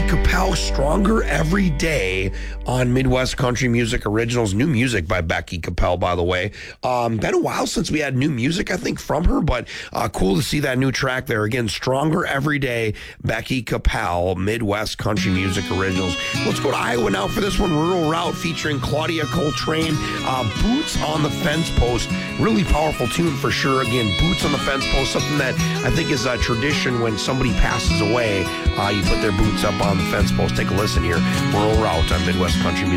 Capel, Stronger Every Day on Midwest Country Music Originals. New music by Becky Capel, by the way. Been a while since we had new music, I think, from her, but cool to see that new track there. Again, Stronger Every Day, Becky Capel, Midwest Country Music Originals. Let's go to Iowa now for this one. Rural Route featuring Claudia Coltrane. Boots on the Fence Post. Really powerful tune for sure. Again, Boots on the Fence Post, something that I think is a tradition when somebody passes away. You put their boots up on the fence post. Take a listen here. Rural Route on Midwest Country Music.